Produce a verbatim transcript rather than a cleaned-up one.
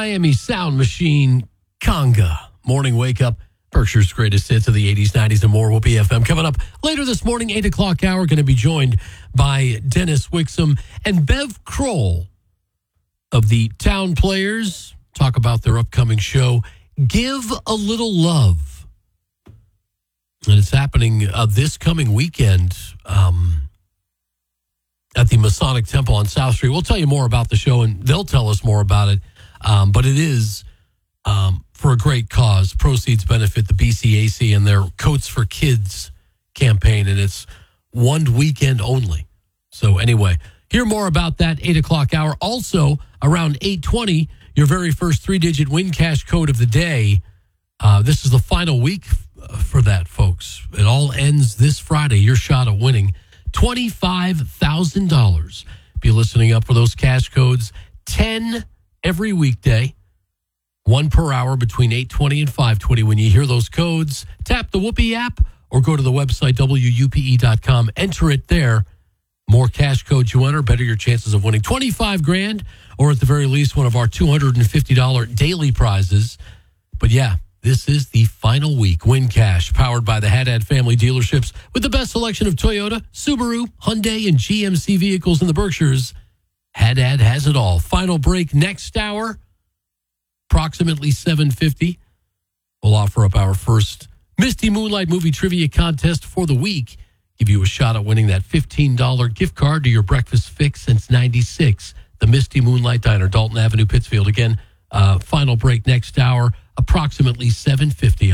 Miami Sound Machine, Conga. Morning wake up. Berkshire's greatest hits of the eighties, nineties, and more will be F M. Coming up later this morning, eight o'clock hour, going to be joined by Dennis Wixom and Bev Kroll of the Town Players. Talk about their upcoming show, Give a Little Love. And it's happening uh, this coming weekend um, at the Masonic Temple on South Street. We'll tell you more about the show, and they'll tell us more about it. Um, but it is um, for a great cause. Proceeds benefit the B C A C and their Coats for Kids campaign, and it's one weekend only. So anyway, hear more about that eight o'clock hour. Also, around eight twenty, your very first three-digit win cash code of the day. Uh, this is the final week for that, folks. It all ends this Friday. Your shot at winning twenty-five thousand dollars. Be listening up for those cash codes. ten every weekday, one per hour between eight twenty and five twenty. When you hear those codes, tap the Whoopee app or go to the website, W U P E dot com. Enter it there. More cash codes you enter, better your chances of winning twenty-five grand, or at the very least, one of our two hundred fifty dollars daily prizes. But yeah, this is the final week. Win Cash, powered by the Haddad family dealerships with the best selection of Toyota, Subaru, Hyundai, and G M C vehicles in the Berkshires. Haddad has it all. Final break next hour, approximately seven fifty. We'll offer up our first Misty Moonlight movie trivia contest for the week. Give you a shot at winning that fifteen dollars gift card to your breakfast fix since ninety-six. The Misty Moonlight Diner, Dalton Avenue, Pittsfield. Again, uh, final break next hour, approximately seven fifty.